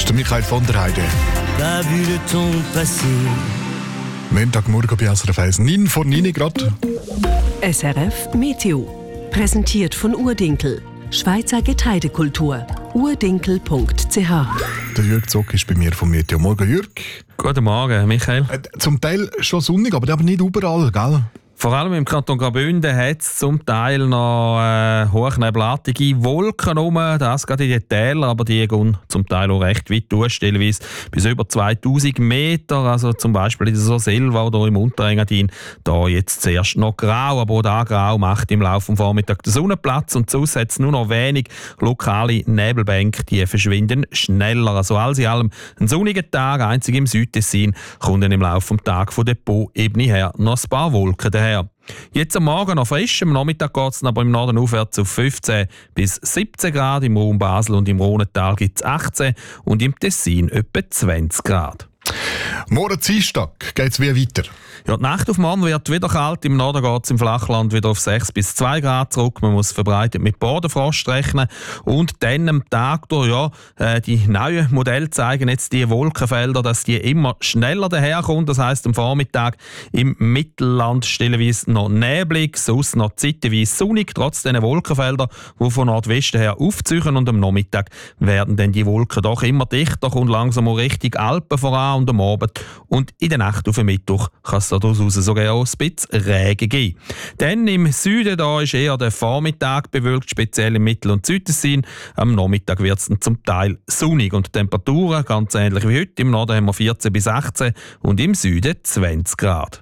der Michael von der Heide. T'as vu le temps passer. Montagmorgen bei SRF 1, 9 vor 9 Grad. SRF Meteo. Präsentiert von Urdinkel. Schweizer Getreidekultur. urdinkel.ch. Der Jürg Zock ist bei mir vom Meteo. Morgen, Jürg. Guten Morgen, Michael. Zum Teil schon sonnig, aber nicht überall, gell? Vor allem im Kanton Graubünden hat es zum Teil noch hochnebelartige Wolken rum. Das geht in den Tälern, aber die gehen zum Teil auch recht weit durch, stellenweise bis über 2000 Meter. Also zum Beispiel in der Soselva oder im Unterengadin. Da jetzt zuerst noch grau, aber auch da grau macht im Laufe des Vormittags der Sonnenplatz. Und sonst hat es nur noch wenig lokale Nebelbänke, die verschwinden schneller. Also alles in allem ein sonniger Tag, einzig im Südtessin kommt dann im Laufe des Tages von der Po-Ebene her noch ein paar Wolken daher. Jetzt am Morgen noch frisch, am Nachmittag geht es aber im Norden aufwärts auf 15 bis 17 Grad, im Raum Basel und im Rhonental gibt es 18 und im Tessin etwa 20 Grad. Morgen Dienstag geht es wie weiter. Ja, die Nacht auf morgen wird wieder kalt. Im Norden geht es im Flachland wieder auf 6 bis 2 Grad zurück. Man muss verbreitet mit Bodenfrost rechnen. Und dann am Tag durch, die neuen Modelle zeigen jetzt die Wolkenfelder, dass die immer schneller daherkommen. Das heisst, am Vormittag im Mittelland stellenweise noch neblig, sonst noch zeitweise sonnig, trotz diesen Wolkenfelder, die von Nordwesten her aufziehen. Und am Nachmittag werden dann die Wolken doch immer dichter und langsam Richtung Alpen voran und am Abend. Und in der Nacht auf den Mittwoch kann es daraus sogar auch ein bisschen Regen geben. Dann im Süden da ist eher der Vormittag bewölkt, speziell im Mittel- und Südtessin. Am Nachmittag wird es dann zum Teil sonnig und die Temperaturen ganz ähnlich wie heute. Im Norden haben wir 14 bis 18 und im Süden 20 Grad.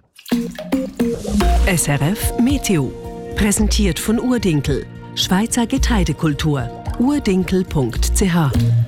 SRF Meteo. Präsentiert von Urdinkel. Schweizer Getreidekultur. urdinkel.ch.